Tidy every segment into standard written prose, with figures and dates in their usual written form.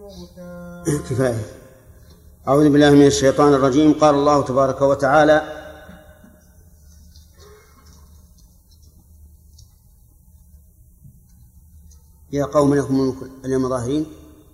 كفاية. أعوذ بالله من الشيطان الرجيم. قال الله تبارك وتعالى: يا قوم لكم الملك اليوم ظاهرين.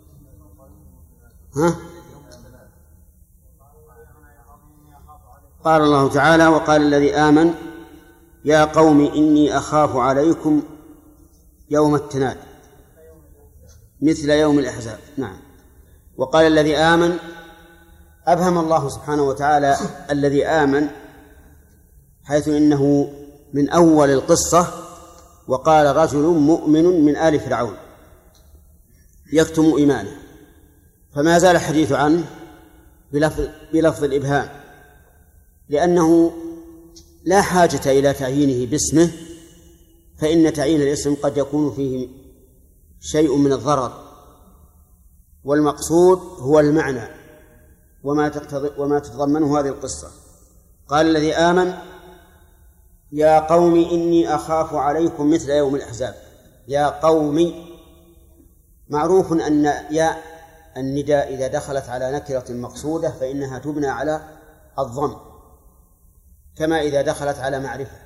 قال الله تعالى: وقال الذي آمن يا قوم إني أخاف عليكم يوم التناد مثل يوم الأحزاب. نعم. وقال الذي آمن، أبهم الله سبحانه وتعالى الذي آمن، حيث إنه من أول القصة وقال رجل مؤمن من آل فرعون يكتم إيمانه، فما زال الحديث عنه بلفظ الإبهام، لأنه لا حاجة إلى تعيينه باسمه، فإن تعيين الاسم قد يكون فيه شيء من الضرر، والمقصود هو المعنى وما تتضمنه هذه القصة. قال الذي آمن يا قوم إني أخاف عليكم مثل يوم الأحزاب. يا قوم، معروف أن يا النداء إذا دخلت على نكرة مقصودة فإنها تبنى على الضم، كما إذا دخلت على معرفة،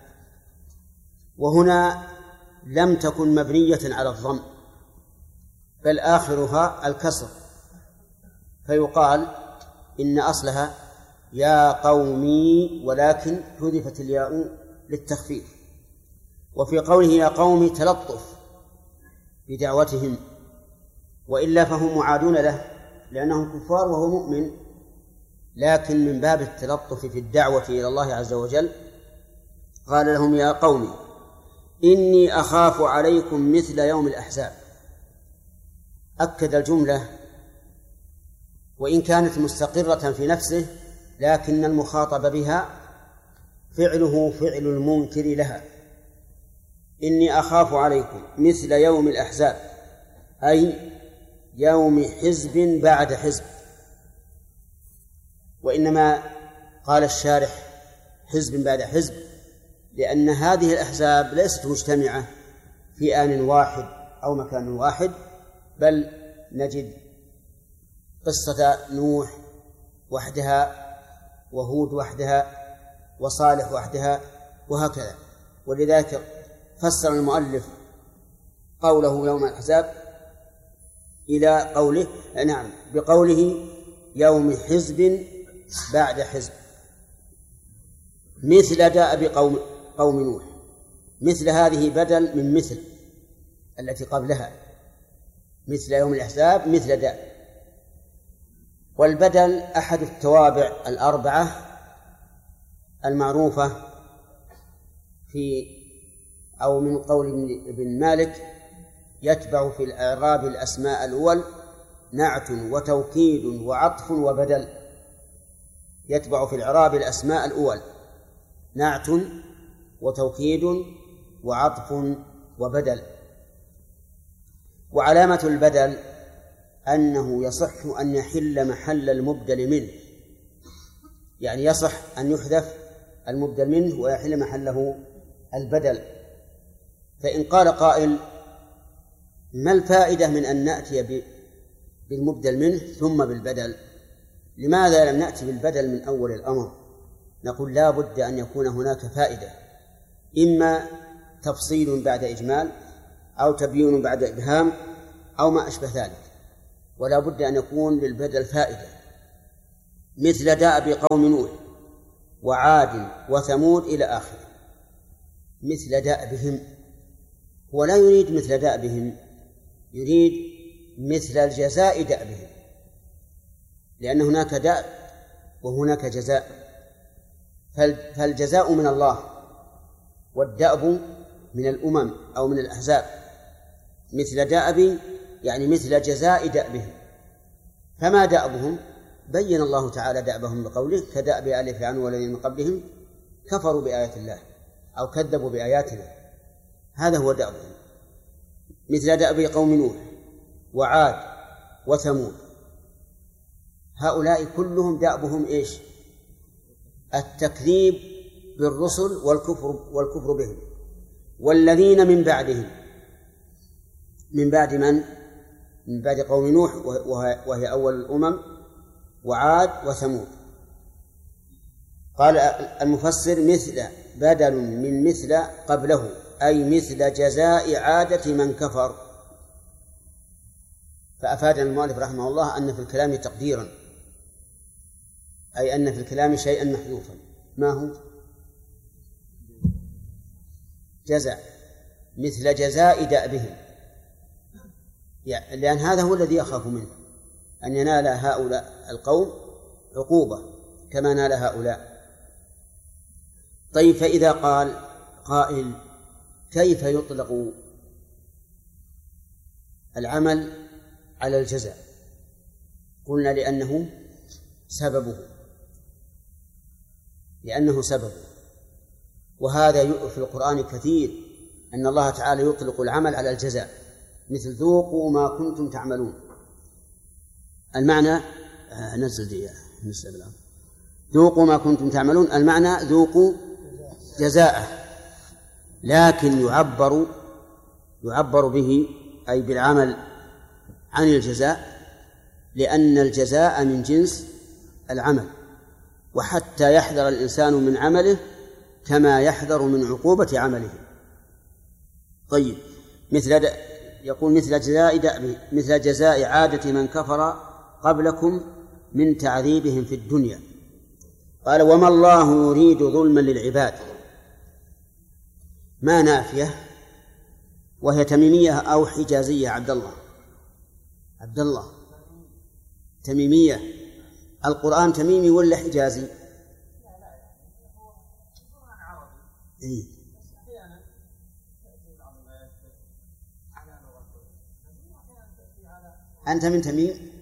وهنا لم تكن مبنية على الضم بل آخرها الكسر، فيقال إن أصلها يا قومي، ولكن حذفت الياء للتخفيف. وفي قوله يا قوم تلطف بدعوتهم، وإلا فهم معادون له لأنهم كفار وهو مؤمن، لكن من باب التلطف في الدعوة إلى الله عز وجل قال لهم يا قوم إني أخاف عليكم مثل يوم الأحزاب. أكد الجملة وإن كانت مستقرة في نفسه، لكن المخاطب بها فعله فعل المنكر لها. إني أخاف عليكم مثل يوم الأحزاب، أي يوم حزب بعد حزب، وإنما قال الشارح حزب بعد حزب لأن هذه الأحزاب ليست مجتمعة في آن واحد أو مكان واحد، بل نجد قصة نوح وحدها، وهود وحدها، وصالح وحدها، وهكذا. ولذلك فسر المؤلف قوله يوم الأحزاب إلى قوله بقوله يوم حزب بعد حزب، مثل داء قوم نوح. مثل هذه بدل من مثل التي قبلها، مثل يوم الأحزاب مثل داء. والبدل أحد التوابع الأربعة المعروفة أو من قول ابن مالك: يتبع في الإعراب الأسماء الأول نعت وتوكيد وعطف وبدل. يتبع في الإعراب الأسماء الأول نعت وتوكيد وعطف وبدل. وعلامة البدل أنه يصح أن يحل محل المبدل منه، يعني يصح أن يحذف المبدل منه ويحل محله البدل. فإن قال قائل: ما الفائدة من أن نأتي بالمبدل منه ثم بالبدل؟ لماذا لم نأتي بالبدل من أول الأمر؟ نقول لا بد أن يكون هناك فائدة، إما تفصيل بعد إجمال أو تبيين بعد إبهام أو ما أشبه ذلك، ولا بد أن يكون للبدل فائدة. مثل داء بقوم نوح وعاد وثمود إلى آخره. مثل داء بهم، هو لا يريد مثل داء بهم، يريد مثل الجزاء داء بهم، لأن هناك داء وهناك جزاء، فالجزاء من الله والدأب من الأمم أو من الأحزاب. مثل دأب يعني مثل جزاء دأبهم. فما دأبهم؟ بين الله تعالى دأبهم بقوله: كدأب آل فرعون والذين من قبلهم كفروا بآيات الله أو كذبوا بآياتنا. هذا هو دأبهم. مثل دأب قوم نوح وعاد وثمود، هؤلاء كلهم دأبهم إيش؟ التكذيب بالرسل والكفر بهم. والذين من بعدهم، من بعد من؟ من بعد قوم نوح وهي أول الأمم، وعاد وثمود. قال المفسر مثل بدل من مثل قبله، أي مثل جزاء عادة من كفر. فأفادنا المؤلف رحمه الله أن في الكلام تقديرا، أي أن في الكلام شيئا محذوفا. ما هو؟ جزاء، مثل جزاء دأبهم، لأن هذا هو الذي يخاف منه، أن ينال هؤلاء القوم عقوبة كما نال هؤلاء. طيب، فإذا قال قائل كيف يطلق العمل على الجزاء؟ قلنا لأنه سببه، وهذا في القرآن كثير أن الله تعالى يطلق العمل على الجزاء، مثل ذوقوا ما كنتم تعملون. المعنى ذوقوا ما كنتم تعملون، المعنى ذوقوا جزاءه، لكن يعبر به أي بالعمل عن الجزاء، لأن الجزاء من جنس العمل، وحتى يحذر الإنسان من عمله كما يحذر من عقوبة عمله. طيب، يقول مثل جزاء عادة من كفر قبلكم من تعذيبهم في الدنيا. قال وما الله يريد ظلما للعباد، ما نافية، وهي تميمية أو حجازية؟ عبد الله تميمية. القرآن تميمي ولا حجازي؟ أنت من تميم؟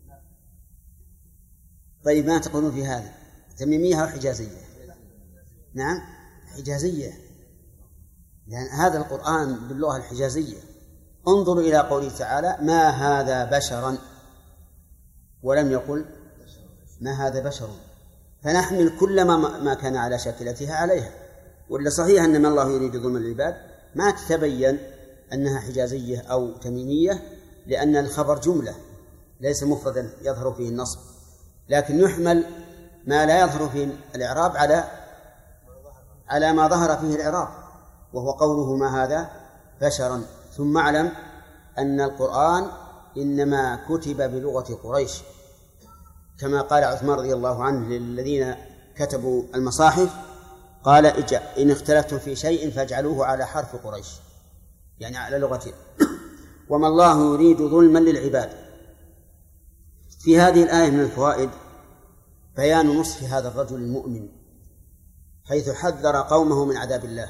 طيب، ما تقولون في هذا؟ تميمية أو حجازية؟ نعم، حجازية، لأن هذا القرآن باللغة الحجازية. انظروا إلى قوله تعالى ما هذا بشرا، ولم يقل ما هذا بشر، فنحمل كل ما كان على شاكلتها عليها. ولا صحيح أن ما الله يريد ظلم العباد ما تتبين أنها حجازية أو تميمية، لأن الخبر جملة ليس مفردا يظهر فيه النصب، لكن يحمل ما لا يظهر فيه الإعراب على ما ظهر فيه الإعراب، وهو قوله ما هذا بشرا. ثم اعلم أن القرآن إنما كتب بلغة قريش، كما قال عثمان رضي الله عنه للذين كتبوا المصاحف، قال إن اختلفتم في شيء فاجعلوه على حرف قريش، يعني على لغته. وما الله يريد ظلما للعباد. في هذه الآية من الفوائد بيان نصف هذا الرجل المؤمن، حيث حذر قومه من عذاب الله،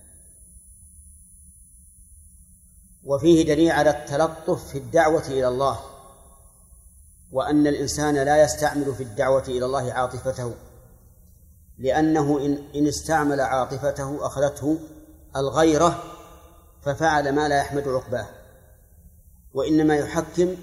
وفيه دليل على التلطف في الدعوة إلى الله، وأن الإنسان لا يستعمل في الدعوة إلى الله عاطفته، لأنه إن استعمل عاطفته أخذته الغيرة ففعل ما لا يحمد عقباه، وإنما يحكم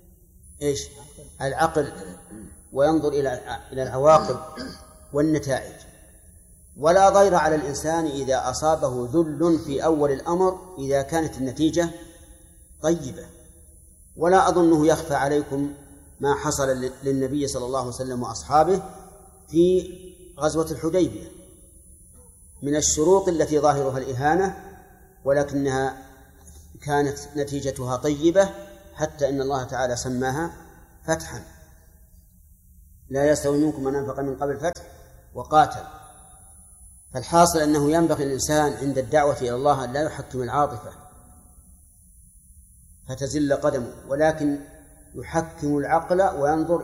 العقل وينظر إلى العواقب والنتائج. ولا ضير على الإنسان إذا أصابه ذل في أول الأمر إذا كانت النتيجة طيبة. ولا أظنه يخفى عليكم ما حصل للنبي صلى الله عليه وسلم وأصحابه في غزوة الحديبية من الشروط التي ظاهرها الإهانة، ولكنها كانت نتيجتها طيبة، حتى إن الله تعالى سماها فتحا. لا يستوي منكم من أنفق من قبل الفتح وقاتل. فالحاصل أنه ينبغي الإنسان عند الدعوة إلى الله أن لا يحكم العاطفة فتزل قدمه، ولكن يحكم العقل وينظر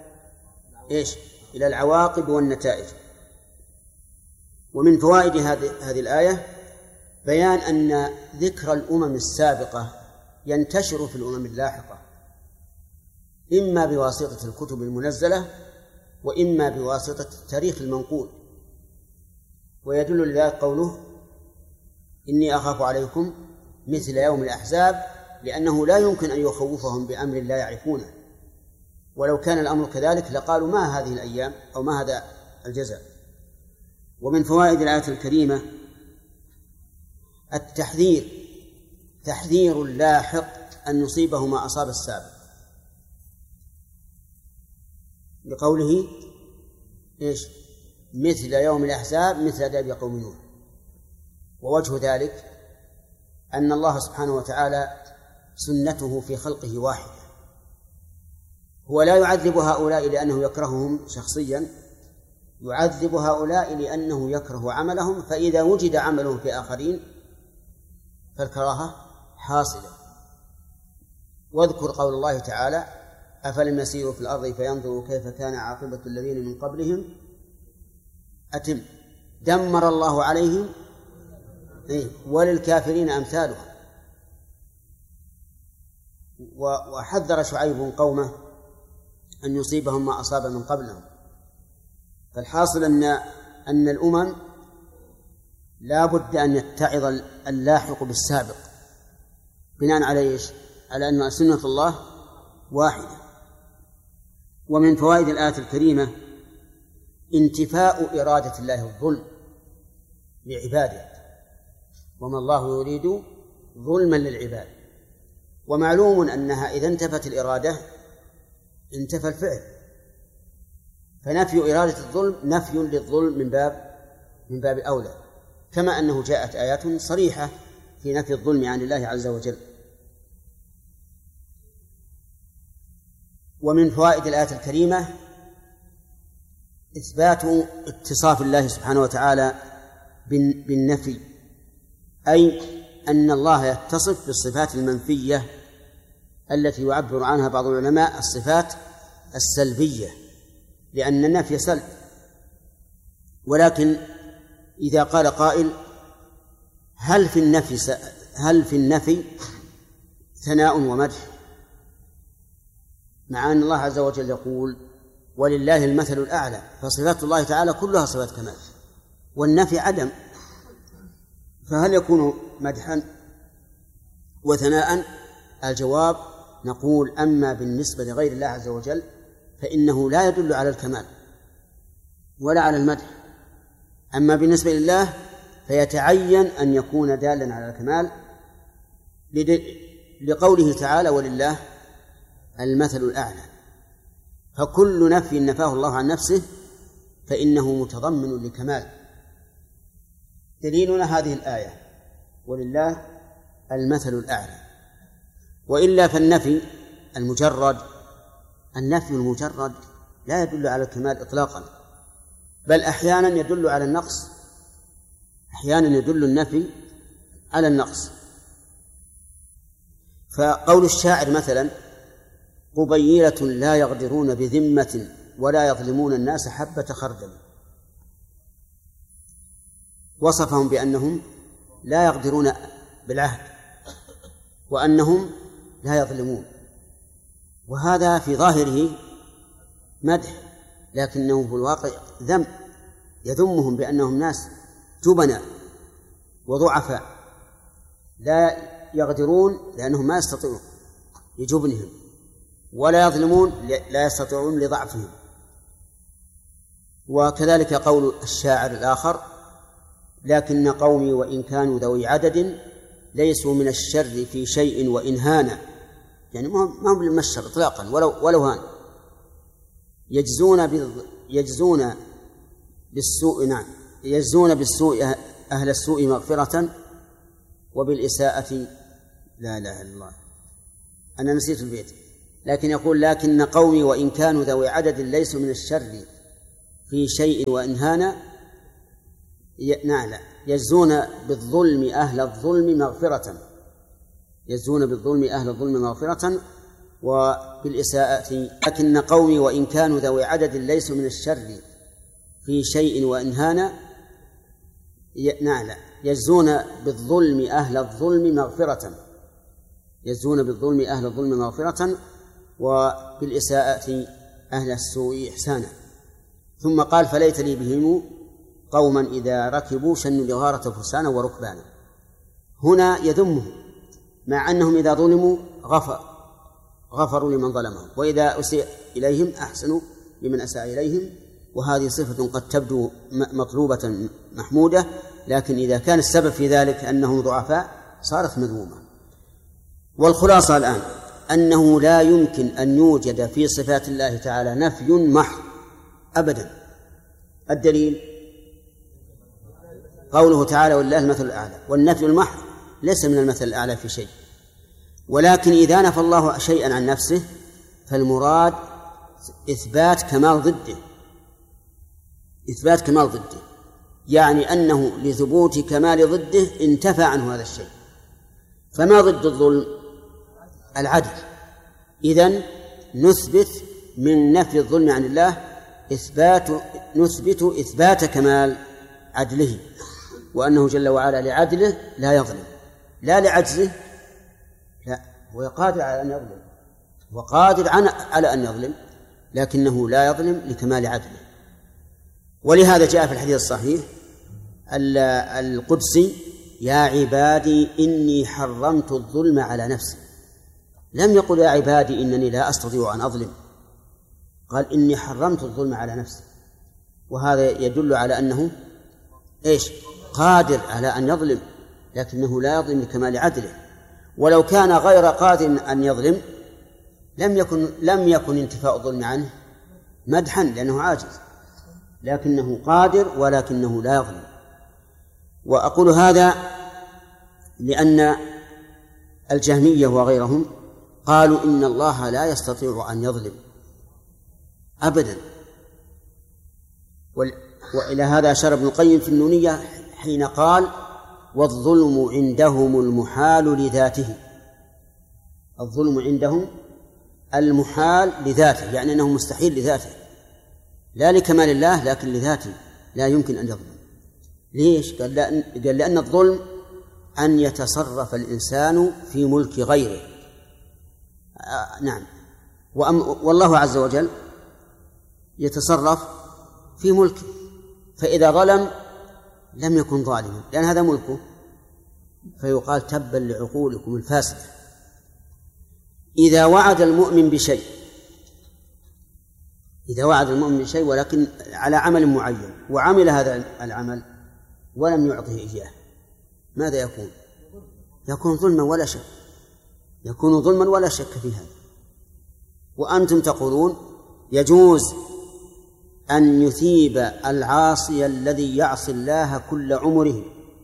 إلى العواقب والنتائج. ومن فوائد هذه الآية بيان أن ذكر الأمم السابقة ينتشر في الأمم اللاحقة، إما بواسطة الكتب المنزلة وإما بواسطة التاريخ المنقول. ويدل لذلك قوله إني أخاف عليكم مثل يوم الأحزاب، لأنه لا يمكن أن يخوفهم بأمر لا يعرفونه، ولو كان الأمر كذلك لقالوا ما هذه الأيام أو ما هذا الجزاء. ومن فوائد الآية الكريمة التحذير، تحذير اللاحق أن يصيبه ما أصاب السابق، بقوله إيش؟ مثل يوم الأحزاب مثل داب قوم نوح. ووجه ذلك أن الله سبحانه وتعالى سنته في خلقه واحدة، هو لا يعذب هؤلاء لأنه يكرههم شخصيا، يعذب هؤلاء لأنه يكره عملهم، فإذا وجد عملهم في آخرين فالكراهة حاصلة. واذكر قول الله تعالى: أفلم يسيروا في الأرض فينظروا كيف كان عاقبة الذين من قبلهم دمر الله عليهم وللكافرين أمثالها. وحذر شعيب قومه أن يصيبهم ما أصاب من قبلهم. فالحاصل أن الأمم لا بد أن يتعظ اللاحق بالسابق بناء على إيش؟ على أن سنة الله واحدة. ومن فوائد الآية الكريمة انتفاء إرادة الله الظلم لعباده، وما الله يريد ظلما للعباد. ومعلوم أنها إذا انتفت الإرادة انتفى الفعل، فنفي إرادة الظلم نفي للظلم من باب أولى، كما أنه جاءت آيات صريحة في نفي الظلم عن الله عز وجل. ومن فوائد الآية الكريمة إثبات اتصاف الله سبحانه وتعالى بالنفي، أي أن الله يتصف بالصفات المنفية التي يعبر عنها بعض العلماء الصفات السلبية، لأن النفي سلب. ولكن إذا قال قائل: هل في النفي ثناء ومدح، مع أن الله عز وجل يقول: ولله المثل الأعلى، فصفات الله تعالى كلها صفات كمال، والنفي عدم، فهل يكون مدحا وثناء؟ الجواب: نقول: أما بالنسبة لغير الله عز وجل فإنه لا يدل على الكمال ولا على المدح، أما بالنسبة لله فيتعين أن يكون دالا على الكمال، لقوله تعالى: ولله المثل الأعلى. فكل نفي نفاه الله عن نفسه فإنه متضمن لكمال. دليلنا هذه الآية: ولله المثل الأعلى. وإلا فالنفي المجرد لا يدل على الكمال إطلاقا، بل أحيانا يدل على النقص، أحيانا يدل النفي على النقص. فقول الشاعر مثلا: قبيلة لا يغدرون بذمة ولا يظلمون الناس حبة خردل، وصفهم بأنهم لا يغدرون بالعهد وأنهم لا يظلمون، وهذا في ظاهره مدح، لكنه في الواقع ذم، يذمهم بأنهم ناس جبناء وضعفاء لا يغدرون لأنهم ما يستطيعون لجبنهم، ولا يظلمون لا يستطيعون لضعفهم. وكذلك قول الشاعر الآخر: لكن قومي وإن كانوا ذوي عدد ليسوا من الشر في شيء وإن هانا، يعني ما هم من الشر إطلاقا ولو هان، يجزون بالسوء أهل السوء مغفرة وبالإساءة لا إله إلا الله. أنا نسيت البيت، لكن يقول: لكن قومي وإن كانوا ذوي عدد ليسوا من الشر في شيء وإن هانا يجزون بالظلم أهل الظلم مغفرة وبالإساءة. لكن قومي وإن كانوا ذوي عدد ليسوا من الشر في شيء وإن هانا يجزون بالظلم أهل الظلم مغفرة وبالإساءة أهل السوء إحسانا. ثم قال: فليت لي بهم قوما إذا ركبوا شنوا الغارة فرسانا وركبانا. هنا يذمهم، مع أنهم إذا ظلموا غفروا لمن ظلمهم، وإذا أسيء إليهم أحسنوا لمن أساء إليهم، وهذه صفة قد تبدو مطلوبة محمودة، لكن إذا كان السبب في ذلك أنهم ضعفاء صارت مذمومة. والخلاصة الآن أنه لا يمكن أن يوجد في صفات الله تعالى نفي محض أبدا. الدليل قوله تعالى ولله المثل الأعلى، والنفي المحض ليس من المثل الأعلى في شيء، ولكن إذا نفى الله شيئا عن نفسه فالمراد إثبات كمال ضده، إثبات كمال ضده، يعني أنه لثبوت كمال ضده انتفى عنه هذا الشيء. فما ضد الظلم؟ العدل. إذن نثبت من نفي الظلم عن الله نثبت إثبات كمال عدله، وأنه جل وعلا لعدله لا يظلم، لا لعجزه، لا، هو قادر على أن يظلم وقادر على أن يظلم، لكنه لا يظلم لكمال عدله. ولهذا جاء في الحديث الصحيح القدسي: يا عبادي إني حرمت الظلم على نفسي. لم يقل يا عبادي إنني لا أستطيع أن أظلم، قال إني حرمت الظلم على نفسي، وهذا يدل على أنه قادر على أن يظلم، لكنه لا يظلم لكمال عدله. ولو كان غير قادر أن يظلم لم يكن انتفاء الظلم عنه مدحا، لأنه عاجز، لكنه قادر ولكنه لا يظلم. وأقول هذا لأن الجهمية وغيرهم قالوا إن الله لا يستطيع أن يظلم أبدا. وإلى هذا أشار ابن القيم في النونية حين قال: والظلم عندهم المحال لذاته. الظلم عندهم المحال لذاته، يعني أنه مستحيل لذاته، لا لكمال الله لكن لذاته لا يمكن أن يظلم. ليش؟ قال لأن الظلم أن يتصرف الإنسان في ملك غيره. نعم، والله عز وجل يتصرف في ملكه، فإذا ظلم لم يكن ظالما لأن هذا ملكه، فيقال تبا لعقولكم الفاسدة. إذا وعد المؤمن بشيء ولكن على عمل معين وعمل هذا العمل ولم يعطه إياه، ماذا يكون؟ يكون ظلما ولا شك، يكون ظلما ولا شك في هذا. وأنتم تقولون يجوز أن يثيب العاصي الذي يعصي الله كل عمره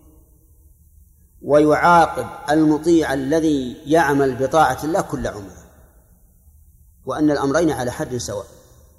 ويعاقب المطيع الذي يعمل بطاعة الله كل عمره، وأن الأمرين على حد سواء،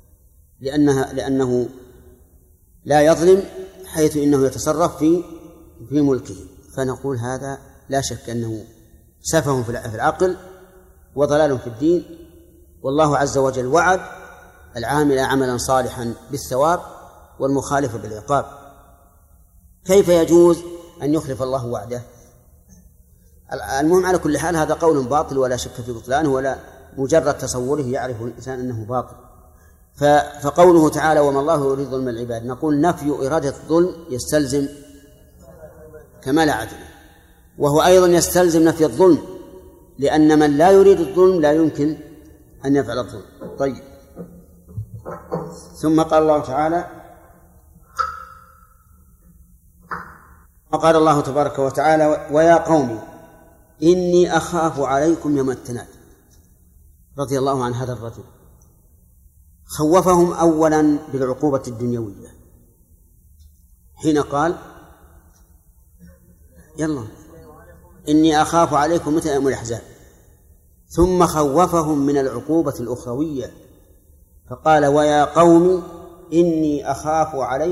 لأنه لا يظلم حيث إنه يتصرف في ملكه. فنقول هذا لا شك أنه سفه في العقل وضلال في الدين. والله عز وجل وعد العامل عملا صالحا بالثواب والمخالف بالعقاب، كيف يجوز أن يخلف الله وعده؟ المهم على كل حال هذا قول باطل ولا شك في بطلانه، ولا مجرد تصوره يعرف الإنسان أنه باطل. فقوله تعالى وما الله يريد ظلم العباد، نقول نفي إرادة الظلم يستلزم كمال عدله، وهو أيضا يستلزم نفي الظلم، لأن من لا يريد الظلم لا يمكن أن يفعل الظلم. طيب، ثم قال الله تعالى: وقال الله تبارك وتعالى: ويا قوم إني أخاف عليكم يوم التناد. رضي الله عن هذا الرجل، خوفهم أولا بالعقوبة الدنيوية حين قال: يلا إني أخاف عليكم مثل يوم الأحزاب، ثم خوفهم من العقوبة الأخروية فقال: ويا قوم إني أخاف عليكم